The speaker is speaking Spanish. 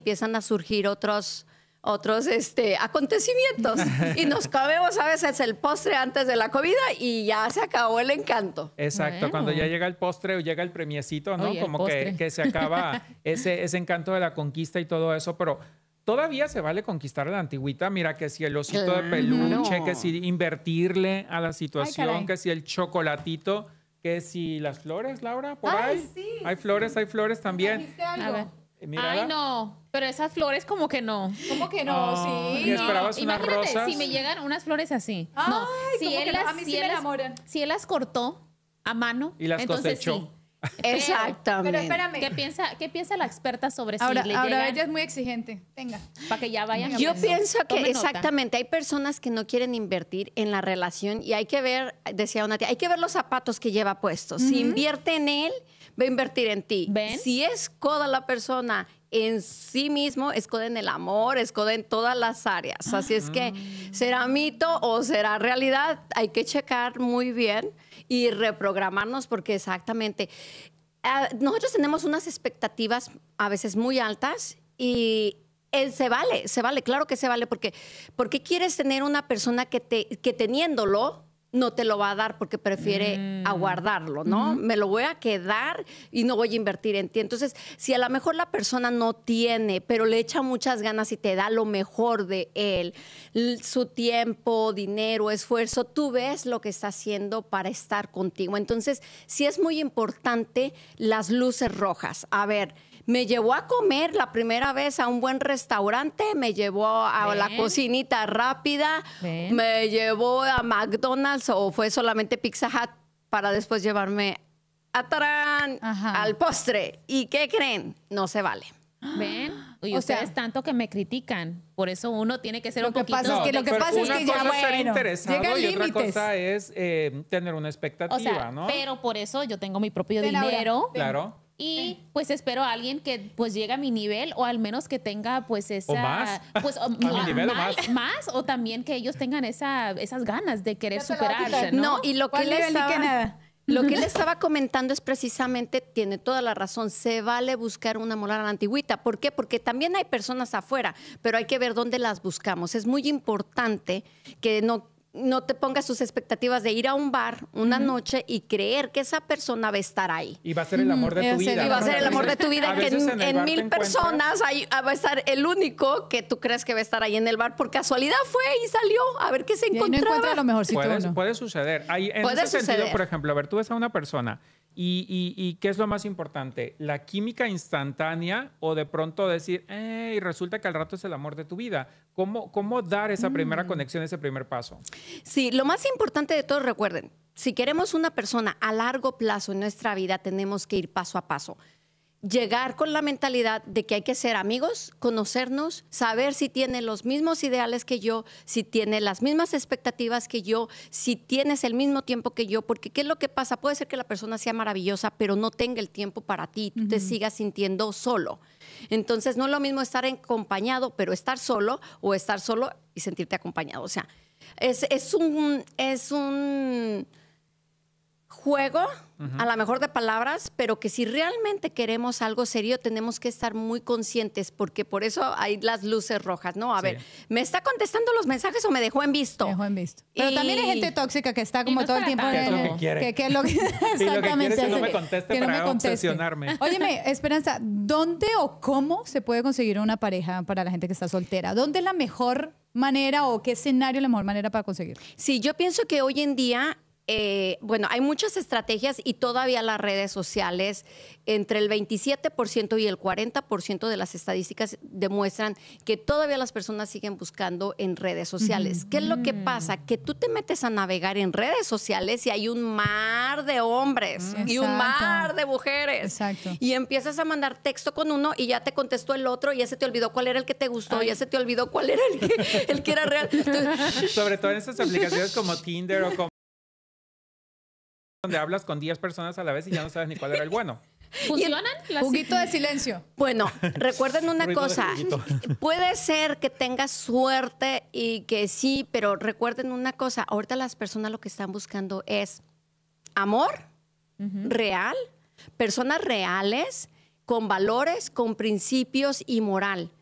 empiezan a surgir otros acontecimientos y nos comemos a veces el postre antes de la comida y ya se acabó el encanto. Exacto, Bueno. cuando ya llega el postre o llega el premiecito, ¿no? Oye, el Como que, postre. que se acaba ese encanto de la conquista y todo eso, pero todavía se vale conquistar a la antigüita. Mira, que si el osito de peluche, Claro. que si invertirle a la situación, caray. que si el chocolatito, que si las flores, Laura, por Ay, ahí. sí. Hay flores también. ¿Trajiste algo? A ver. Mírala. Ay, no. Pero esas flores como que no. ¿Cómo que no? Ay, Sí. esperabas unas Imagínate, rosas. si me llegan unas flores así. Ay, no, ¿cómo que no? A mí sí me enamoran. si él las cortó a mano, Y las entonces cosechó. sí. Exactamente. Pero espérame. ¿Qué piensa la experta sobre si Ahora le ella llegan es muy exigente. Venga. para que ya vayan? Yo aprendiendo? pienso que Tomen nota. exactamente, hay personas que no quieren invertir en la relación y hay que ver, decía una tía, hay que ver los zapatos que lleva puestos. Si invierte en él, va a invertir en ti. ¿Ven? Si es coda la persona en sí mismo, es coda en el amor, es coda en todas las áreas. Así es que será mito o será realidad, hay que checar muy bien y reprogramarnos porque exactamente... nosotros tenemos unas expectativas a veces muy altas y se vale, claro que se vale, porque ¿por qué quieres tener una persona que teniéndolo no te lo va a dar porque prefiere aguardarlo, ¿no? Me lo voy a quedar y no voy a invertir en ti. Entonces, si a lo mejor la persona no tiene, pero le echa muchas ganas y te da lo mejor de él, su tiempo, dinero, esfuerzo, tú ves lo que está haciendo para estar contigo. Entonces, sí es muy importante las luces rojas. A ver, me llevó a comer la primera vez a un buen restaurante, me llevó a la Ven. cocinita rápida, Ven. me llevó a McDonald's o fue solamente Pizza Hut para después llevarme a Tarán, Ajá. al postre. ¿Y qué creen? No se vale. ¿Ven? Y O sea- ustedes tanto que me critican. Por eso uno tiene que ser Lo un que poquito... pasa es que lo que pero pasa es una que ya, cosa es ser bueno, interesado llegan y otra límites. cosa es tener una O expectativa, sea, ¿no? pero por eso yo tengo mi propio Ven ahora, dinero. ven. Claro. Y pues espero a alguien que pues llegue a mi nivel o al menos que tenga pues esa... O más. Pues, A mi nivel o más. más o también que ellos tengan esas ganas de querer Ya te la voy a superarse, quitar. ¿no? No, y lo que ¿Cuál le nivel ni estaba... que nada? Lo que él estaba comentando es precisamente, tiene toda la razón, se vale buscar una moral a la antigüita. ¿Por qué? Porque también hay personas afuera, pero hay que ver dónde las buscamos. Es muy importante que no te pongas tus expectativas de ir a un bar una noche y creer que esa persona va a estar ahí. Y va a ser el amor de tu Ese vida. Y va a ¿no? ser el amor de tu vida, A que veces en el bar te 1000 encuentras- personas ahí va a estar el único que tú crees que va a estar ahí en el bar. Por casualidad fue y salió a ver qué se Y ahí no encontraba. encuentra lo mejorcito uno. Puede suceder. En Puede ese sentido, suceder. por ejemplo, a ver, tú ves a una persona y ¿qué es lo más importante? ¿La química instantánea o de pronto decir, y resulta que al rato es el amor de tu vida? ¿Cómo dar esa primera conexión, ese primer paso? Sí, lo más importante de todo, recuerden, si queremos una persona a largo plazo en nuestra vida, tenemos que ir paso a paso. Llegar con la mentalidad de que hay que ser amigos, conocernos, saber si tiene los mismos ideales que yo, si tiene las mismas expectativas que yo, si tienes el mismo tiempo que yo, porque ¿qué es lo que pasa? Puede ser que la persona sea maravillosa, pero no tenga el tiempo para ti, tú te sigas sintiendo solo. Entonces, no es lo mismo estar acompañado, pero estar solo, o estar solo y sentirte acompañado. O sea, es un juego, a lo mejor de palabras, pero que si realmente queremos algo serio, tenemos que estar muy conscientes, porque por eso hay las luces rojas, ¿no? A Sí. ver, ¿me está contestando los mensajes o me dejó en visto? Me dejó en visto. Pero Y- también hay gente tóxica que está como no es todo el para tiempo tanto. ¿Qué es lo que quiere? que es lo que Sí, lo que quiere es que no hace- me conteste que no para me conteste. obsesionarme. Óyeme, Esperanza, ¿dónde o cómo se puede conseguir una pareja para la gente que está soltera? ¿Dónde es la mejor manera o qué escenario es la mejor manera para conseguir? Sí, yo pienso que hoy en día, bueno, hay muchas estrategias y todavía las redes sociales, entre el 27% y el 40% de las estadísticas demuestran que todavía las personas siguen buscando en redes sociales. ¿Qué es lo que pasa? Que tú te metes a navegar en redes sociales y hay un mar de hombres y un Exacto. mar de mujeres. Exacto. Y empiezas a mandar texto con uno y ya te contestó el otro y ya se te olvidó cuál era el que te gustó, ya se te olvidó cuál era el que era real. Entonces, Sobre todo en esas aplicaciones como Tinder o como donde hablas con 10 personas a la vez y ya no sabes ni cuál era el bueno. ¿Funcionan? las- Juguito de silencio. bueno, recuerden una Ruido de cosa, juguito. puede ser que tengas suerte y que sí, pero recuerden una cosa, ahorita las personas lo que están buscando es amor real, personas reales con valores, con principios y moral.